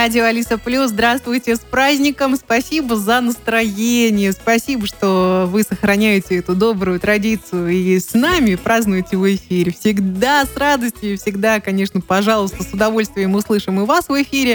Радио Алиса Плюс. Здравствуйте, с праздником. Спасибо за настроение. Спасибо, что вы сохраняете эту добрую традицию и с нами празднуете в эфире. Всегда с радостью, всегда, конечно, пожалуйста, с удовольствием услышим и вас в эфире.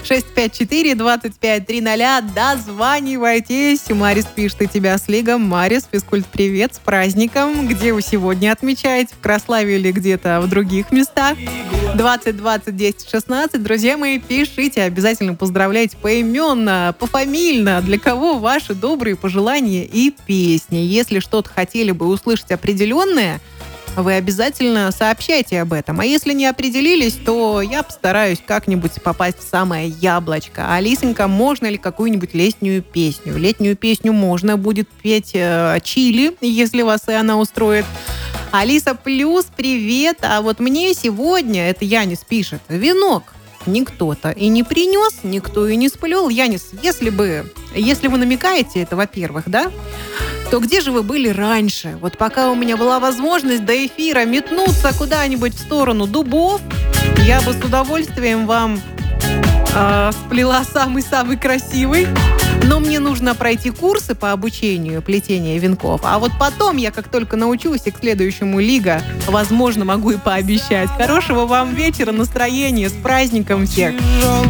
654-2530. Дозванивайтесь. Марис пишет, и тебя с Лигом. Марис, физкульт, привет, с праздником. Где вы сегодня отмечаете? В Краславе или где-то в других местах? 20-20-10-16. Друзья мои, пишите, обязательно поздравляйте поименно, пофамильно, для кого ваши добрые пожелания и песни. Если что-то хотели бы услышать определенное, вы обязательно сообщайте об этом. А если не определились, то я постараюсь как-нибудь попасть в самое яблочко. Алисонька, можно ли какую-нибудь летнюю песню? Летнюю песню можно будет петь «Чили», если вас и она устроит. Алиса Плюс, привет. А вот мне сегодня, это Янис пишет, венок никто-то и не принес, никто и не сплел. Янис, если вы намекаете это, во-первых, да, то где же вы были раньше? Вот пока у меня была возможность до эфира метнуться куда-нибудь в сторону дубов, я бы с удовольствием вам сплела самый-самый красивый. Но мне нужно пройти курсы по обучению плетения венков. А вот потом я, как только научусь, и к следующему Лига, возможно, могу и пообещать. Хорошего вам вечера, настроения, с праздником всех!